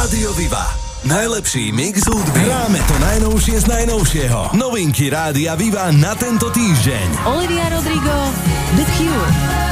Rádio Viva. Najlepší mix hudby. Hráme to najnovšie z najnovšieho. Novinky Rádia Viva na tento týždeň. Olivia Rodrigo, The Cure.